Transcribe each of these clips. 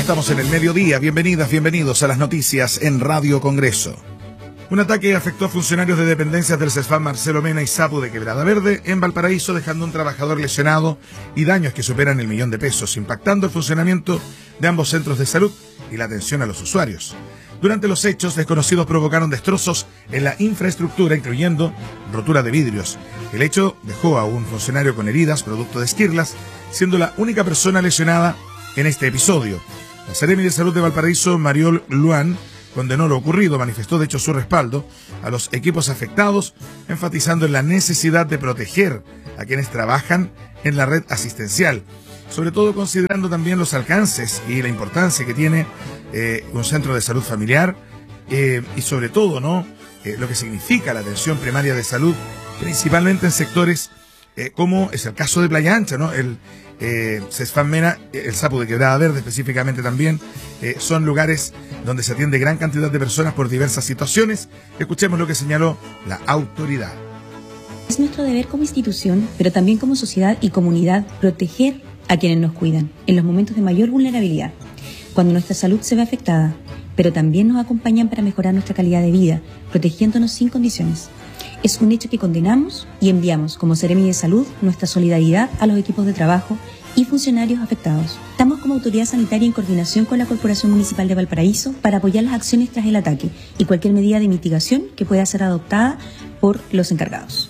Estamos en el mediodía. Bienvenidas, bienvenidos a las noticias en Radio Congreso. Un ataque afectó a funcionarios de dependencias del CESFAM Marcelo Mena y Sapu de Quebrada Verde en Valparaíso, dejando un trabajador lesionado y daños que superan el $1.000.000, impactando el funcionamiento de ambos centros de salud y la atención a los usuarios. Durante los hechos, desconocidos provocaron destrozos en la infraestructura, incluyendo rotura de vidrios. El hecho dejó a un funcionario con heridas producto de esquirlas, siendo la única persona lesionada en este episodio. La Seremi de Salud de Valparaíso, Mariol Luan, condenó lo ocurrido, manifestó de hecho su respaldo a los equipos afectados, enfatizando en la necesidad de proteger a quienes trabajan en la red asistencial, sobre todo considerando también los alcances y la importancia que tiene un centro de salud familiar y sobre todo lo que significa la atención primaria de salud, principalmente en sectores como es el caso de Playa Ancha, el CESFAM Mena, el Sapu de Quebrada Verde específicamente también, son lugares donde se atiende gran cantidad de personas por diversas situaciones. Escuchemos lo que señaló la autoridad. Es nuestro deber como institución, pero también como sociedad y comunidad, proteger a quienes nos cuidan en los momentos de mayor vulnerabilidad, cuando nuestra salud se ve afectada, pero también nos acompañan para mejorar nuestra calidad de vida, protegiéndonos sin condiciones. Es un hecho que condenamos y enviamos como Seremi de Salud nuestra solidaridad a los equipos de trabajo y funcionarios afectados. Estamos como autoridad sanitaria en coordinación con la Corporación Municipal de Valparaíso para apoyar las acciones tras el ataque y cualquier medida de mitigación que pueda ser adoptada por los encargados.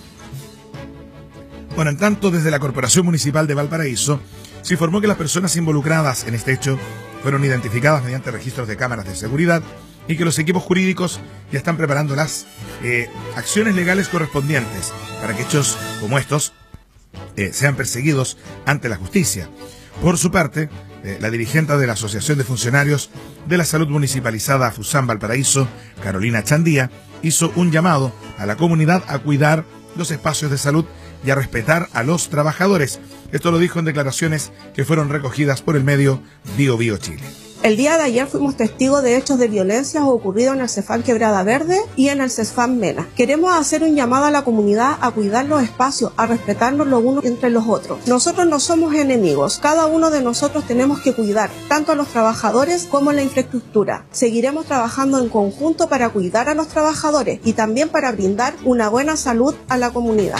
Bueno, en tanto, desde la Corporación Municipal de Valparaíso se informó que las personas involucradas en este hecho fueron identificadas mediante registros de cámaras de seguridad y que los equipos jurídicos ya están preparando las acciones legales correspondientes para que hechos como estos sean perseguidos ante la justicia. Por su parte, la dirigente de la Asociación de Funcionarios de la Salud Municipalizada FUSAM Valparaíso, Carolina Chandía, hizo un llamado a la comunidad a cuidar los espacios de salud y a respetar a los trabajadores. Esto lo dijo en declaraciones que fueron recogidas por el medio Bio Bio Chile. El día de ayer fuimos testigos de hechos de violencia ocurridos en el CESFAM Quebrada Verde y en el CESFAM Mena. Queremos hacer un llamado a la comunidad a cuidar los espacios, a respetarnos los unos entre los otros. Nosotros no somos enemigos, cada uno de nosotros tenemos que cuidar tanto a los trabajadores como a la infraestructura. Seguiremos trabajando en conjunto para cuidar a los trabajadores y también para brindar una buena salud a la comunidad.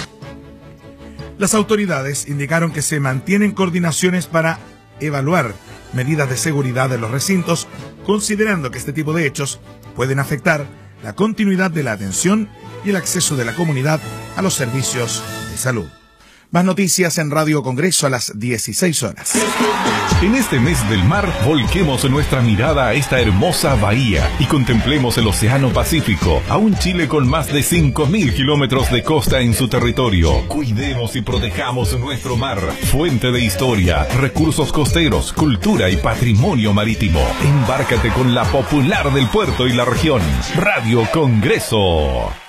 Las autoridades indicaron que se mantienen coordinaciones para evaluar medidas de seguridad en los recintos, considerando que este tipo de hechos pueden afectar la continuidad de la atención y el acceso de la comunidad a los servicios de salud. Más noticias en Radio Congreso a las 16 horas. En este mes del mar, volquemos nuestra mirada a esta hermosa bahía y contemplemos el Océano Pacífico, a un Chile con más de 5.000 kilómetros de costa en su territorio. Cuidemos y protejamos nuestro mar, fuente de historia, recursos costeros, cultura y patrimonio marítimo. Embárcate con la popular del puerto y la región. Radio Congreso.